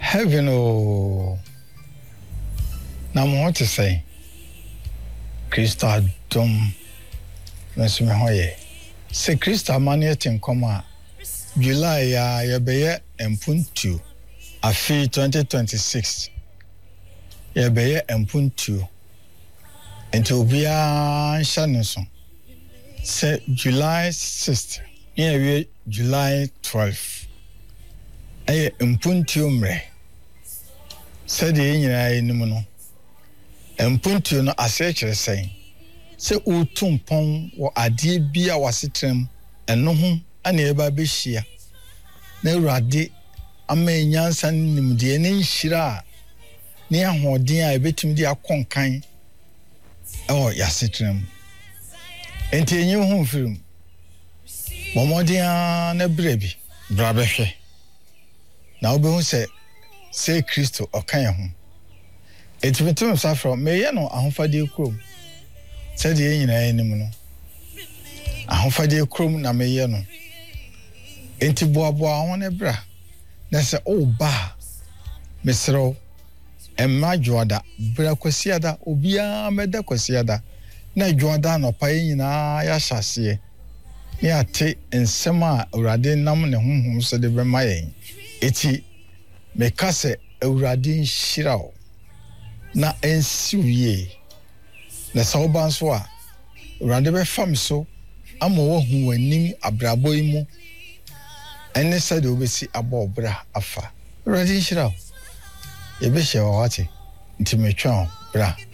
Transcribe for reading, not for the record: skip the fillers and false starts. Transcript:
Heaven oh. Na mo want to say Krista dom nso me hoye. Se Krista manie tinkoma July ya yebeye empuntu afi 2026. Yebeye empuntu. Enti obia nso. Se July 6th. Yewe July 12th. Aye empuntu mre. Se de nyina enimu no. Empuntu no asechire sei. Se utumpon wo ade bia wasetrem eno ho ana eba behia. Na urade ama nyansa nimde ne nhira ne ahoden a ebetumi de akonkan yasetrem. Enti enyi ho firim. Momodia na brebi brabehwe. Na obehu se Kristo okan ho. Etimetum safro meye no ahofade krom. Said ye nyina enim no. Ahofade krom na meye no. Enti boaboa ho ne bra. Na se ba mesro emma dwoada bra kwasiada obia meda kwasiada na dwoada no pa nyina ya hyase ne ate ensem a urade nam ne honhom so de bema yen eti meka se urade nhirao na ensiwie na sawoban so a urade be fam so ama wo hu wanim abrabo imu ene sade obesi abobra afa urade nhirao ebe hye wawate nti metwa bra